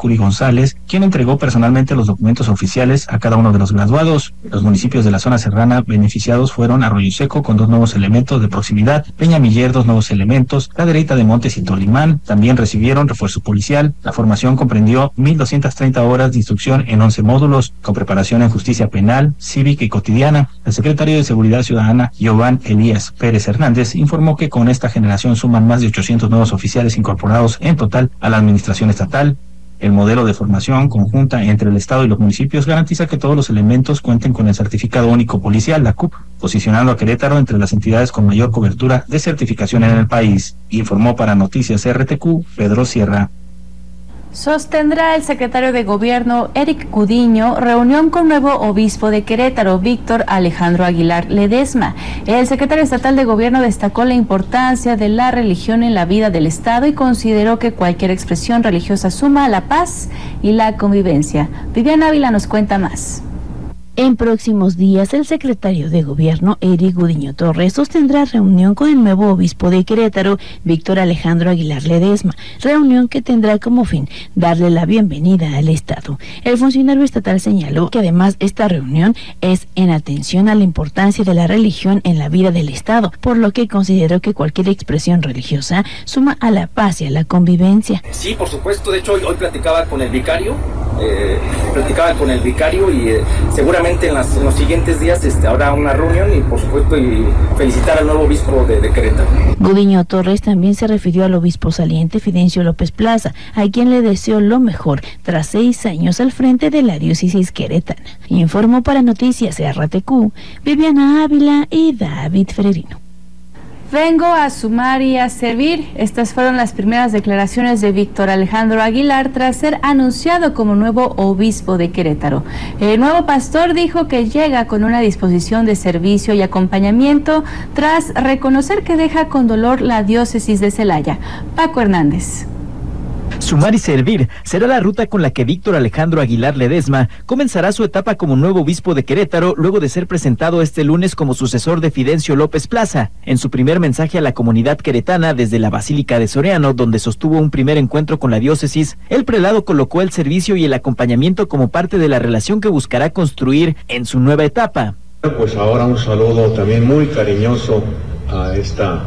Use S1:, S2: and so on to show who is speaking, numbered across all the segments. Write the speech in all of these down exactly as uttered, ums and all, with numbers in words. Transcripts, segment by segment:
S1: Curi González, quien entregó personalmente los documentos oficiales a cada uno de los graduados. Los municipios de la zona serrana beneficiados fueron Arroyo Seco con dos nuevos elementos de proximidad, Peñamiller dos nuevos elementos, Cadereyta de Montes y Tolimán también recibieron refuerzo policial. La formación comprendió mil doscientas treinta horas de instrucción en once módulos, con preparación en justicia penal, cívica y cotidiana. El secretario de Seguridad Ciudadana, Giovanni Elías Pérez Hernández, informó que con esta generación suman más de ochocientos nuevos oficiales incorporados en total a la administración estatal. El modelo de formación conjunta entre el Estado y los municipios garantiza que todos los elementos cuenten con el certificado único policial, la C U P, posicionando a Querétaro entre las entidades con mayor cobertura de certificación en el país. Informó para Noticias R T Q, Pedro Sierra.
S2: Sostendrá el secretario de Gobierno, Eric Gudiño, reunión con nuevo obispo de Querétaro, Víctor Alejandro Aguilar Ledesma. El secretario estatal de Gobierno destacó la importancia de la religión en la vida del Estado y consideró que cualquier expresión religiosa suma a la paz y la convivencia. Viviana Ávila nos cuenta más.
S3: En próximos días, el secretario de Gobierno, Eric Gudiño Torres, sostendrá reunión con el nuevo obispo de Querétaro, Víctor Alejandro Aguilar Ledesma, reunión que tendrá como fin darle la bienvenida al Estado. El funcionario estatal señaló que además esta reunión es en atención a la importancia de la religión en la vida del Estado, por lo que consideró que cualquier expresión religiosa suma a la paz y a la convivencia.
S4: Sí, por supuesto, de hecho hoy, hoy platicaba con el vicario, eh, platicaba con el vicario y eh, seguramente En, las, en los siguientes días este, habrá una reunión y por supuesto y felicitar al nuevo obispo de, de Querétaro.
S3: Gudiño Torres también se refirió al obispo saliente Fidencio López Plaza, a quien le deseó lo mejor tras seis años al frente de la diócesis queretana. Informó para Noticias R T Q, Viviana Ávila y David Fererino.
S2: Vengo a sumar y a servir. Estas fueron las primeras declaraciones de Víctor Alejandro Aguilar tras ser anunciado como nuevo obispo de Querétaro. El nuevo pastor dijo que llega con una disposición de servicio y acompañamiento tras reconocer que deja con dolor la diócesis de Celaya. Paco Hernández.
S5: Sumar y servir será la ruta con la que Víctor Alejandro Aguilar Ledesma comenzará su etapa como nuevo obispo de Querétaro luego de ser presentado este lunes como sucesor de Fidencio López Plaza. En su primer mensaje a la comunidad queretana desde la Basílica de Soriano, donde sostuvo un primer encuentro con la diócesis, el prelado colocó el servicio y el acompañamiento como parte de la relación que buscará construir en su nueva etapa.
S6: Pues ahora un saludo también muy cariñoso a esta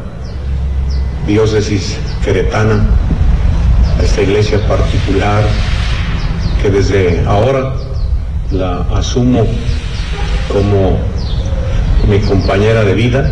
S6: diócesis queretana, a esta iglesia particular que desde ahora la asumo como mi compañera de vida,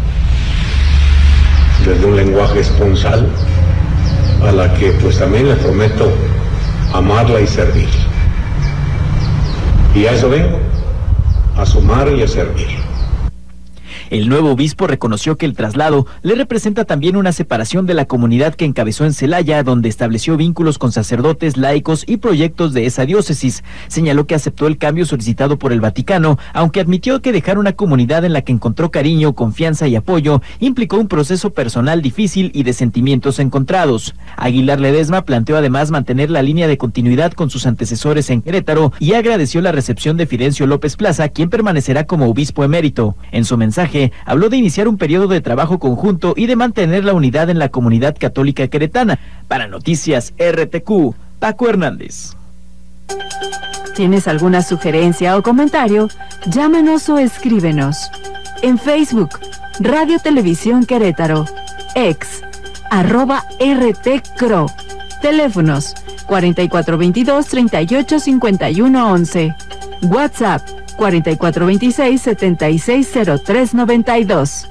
S6: desde un lenguaje esponsal, a la que pues también le prometo amarla y servir. Y a eso vengo, a sumar y a servir.
S5: El nuevo obispo reconoció que el traslado le representa también una separación de la comunidad que encabezó en Celaya, donde estableció vínculos con sacerdotes, laicos y proyectos de esa diócesis. Señaló que aceptó el cambio solicitado por el Vaticano, aunque admitió que dejar una comunidad en la que encontró cariño, confianza y apoyo implicó un proceso personal difícil y de sentimientos encontrados. Aguilar Ledesma planteó además mantener la línea de continuidad con sus antecesores en Querétaro y agradeció la recepción de Fidencio López Plaza, quien permanecerá como obispo emérito. En su mensaje, habló de iniciar un periodo de trabajo conjunto y de mantener la unidad en la comunidad católica queretana. Para Noticias R T Q, Paco Hernández.
S7: ¿Tienes alguna sugerencia o comentario? Llámanos o escríbenos. En Facebook, Radio Televisión Querétaro. Ex, arroba R T C R O. Teléfonos cuarenta y cuatro veintidós, treinta y ocho cincuenta y uno once. WhatsApp cuarenta y cuatro veintiséis, setenta y seis cero tres noventa y dos.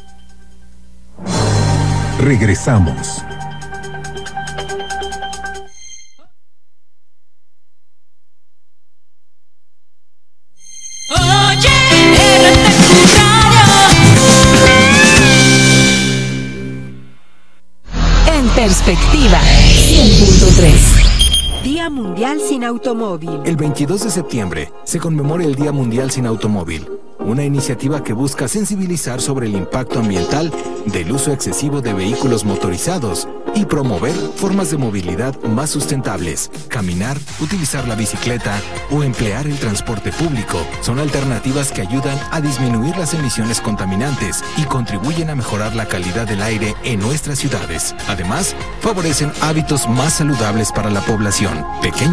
S8: Regresamos.
S9: Oye, R T Q Radio. En perspectiva, cien punto tres.
S10: Día Mundial sin Automóvil.
S8: El veintidós de septiembre se conmemora el Día Mundial sin Automóvil, una iniciativa que busca sensibilizar sobre el impacto ambiental del uso excesivo de vehículos motorizados y promover formas de movilidad más sustentables. Caminar, utilizar la bicicleta o emplear el transporte público son alternativas que ayudan a disminuir las emisiones contaminantes y contribuyen a mejorar la calidad del aire en nuestras ciudades. Además, favorecen hábitos más saludables para la población. Pequeños